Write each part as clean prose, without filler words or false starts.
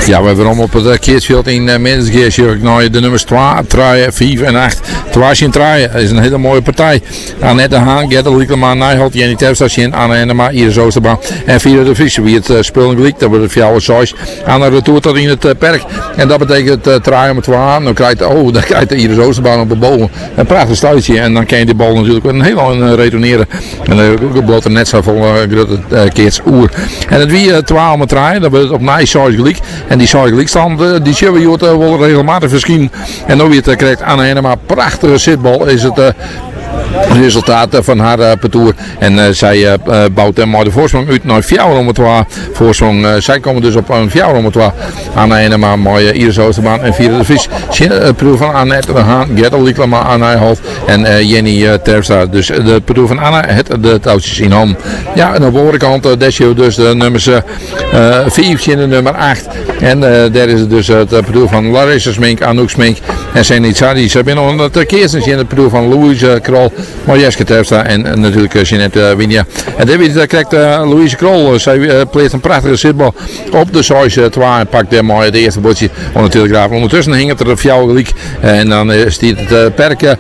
Ja, we hebben hem op het Keersveld in Mensgeest. Nou, de nummers 2, 3, 4 en 8. 2 3 is een hele mooie partij. Annette Haan, Gerda Liekema, Nijholt, Jenny Terpstation, Anne Enema, Iris Oosterbaan en Vira de Vries. Wie het spelen gelijk, dat wordt het fjouwe 6 aan de retour tot in het perk. En dat betekent 3 om 2 aan. Dan krijgt de Iris Oosterbaan op de boven. Een prachtig stuitje en dan kan je die bal natuurlijk een heel lang retourneren. En dan bloot er net zo veel grote keers oer. En het wie 12 om 3, dat wordt op mij 6 gelijk. En die 6 gelijk stand, die zullen we wel regelmatig verschijnen. En dan weer krijgt Anne Enema, prachtige zitbal is het resultaat van haar parcours. En zij bouwt hem maar de voorsprong uit naar 4 om 2 voorsprong. Zij komen dus op een 4 om 2 aan de maar mooie Iris Oosterbaan en Vira de Vries. Proef van Annette de Haan, Gerda Liekema, Anne Holt en Jenny Terpstra. Dus de proef van Anne, de touwtjes in hand. Ja, en op de andere kant Desio dus de nummers 4 en de nummer 8. En daar is het dus het proef van Larissa Smink, Anouk Smink en Senitsadi. Ze binnen onder het keersens in het proef van Louise Krol, Marjeske Terpstra en natuurlijk Jeanette Winja. En daar krijgt Louise Krol, zij pleegt een prachtige zitbal op de 6-2 en pakt daar mooi het eerste bordje onder de Telegraaf. Ondertussen hing het er op jouw gelijk en dan is het perk,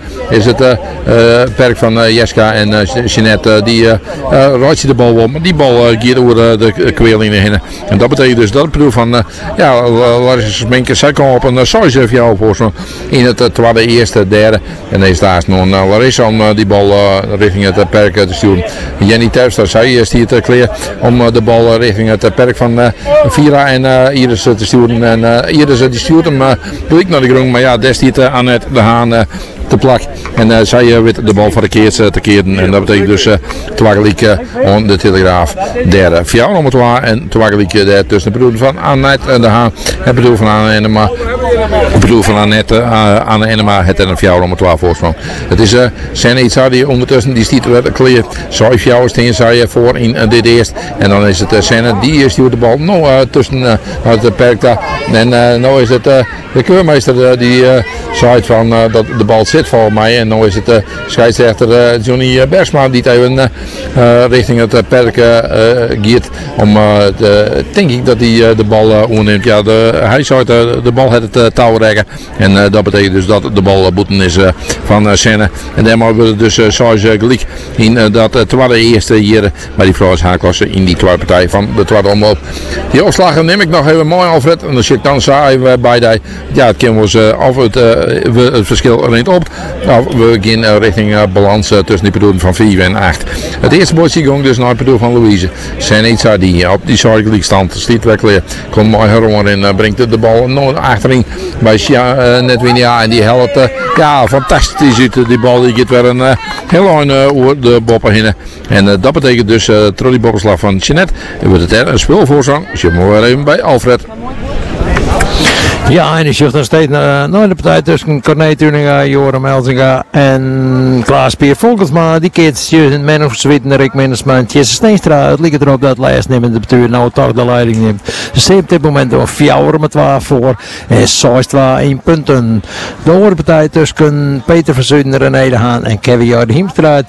perk van Jeska en Jeanette die roodt de bal op, maar die bal gaat door de kweerlijnen heen. En dat betekent dus dat het proef van Larissa Sminke, zij komen op een 6 jouw voorsprong in het tweede, eerste, derde en deze daar is nog Larissa om die bal richting het perk te sturen. Jenny Terpstra, zij stiert klaar om de bal richting het perk van Vira en Iris te sturen. En Iris die stuurt hem gelijk naar de grond, maar ja, daar stiert Annette de Haan te plak. En zij weet de bal voor de keers te keren. En dat betekent dus twagelijk aan de Telegraaf. Derde 4 om 2 en twagelijk daar tussen de bedoel van Annette de Haan. Het bedoel van Anne Enema. Het bedoel van Anne Enema. Het en een 4 om 2 voorsprong. Het is Senne Itzadi ondertussen. Die stiet er klaar. 6 jouw steen zij voor in dit eerst. En dan is het Senne. Die stuurt de bal nog tussen het perk daar. En nu is het de keurmeester die zei van dat de bal zit volgens mij. En nu is het scheidsrechter Johnny Bergsma die even richting het perk gaat. Om denk ik dat hij de bal oorneemt. Ja, hij zou de bal het touw rekken. En dat betekent dus dat de bal boeten is van Senne. En daarmee wordt het dus zoals gelijk in dat tweede eerste hier bij die vrouwenshaarklasse in die tweede partij van de tweede omloop. Die opslagen neem ik nog even mooi, Alfred. En dan zit dan saai bij die. Ja, het kan wel of het verschil neemt op. Nou, we gaan richting balans tussen die bedoeling van 4 en 8. Het eerste bordje ging dus naar het bedoel van Louise. Senitza die op die zorgelijke stand stiet weer. Komt mooi heroen en brengt de bal nog achterin bij Netwinia. En die helpt fantastisch uit. Die bal die gaat weer een heel lang over de boppen heen. En dat betekent dus trolleybobbelslag van Jeanette. En wordt het een speelvoorzang. Dus je moet weer even bij Alfred. Ja, en die zucht nog steeds naar de partij tussen Corné Tuninga, Joram Elzinga en Klaas Pier Volkensma. Die keert in men of Zweden, Rick Mennersman, Jesse Steenstra. Het ligt erop dat lijst neemt de bestuur nou toch de leiding neemt. Ze steekt op dit moment door 4 met 12 voor en 1 punten. De andere partij tussen Peter van Zuiden, René de Haan en Kevin Jordi Hiemstra.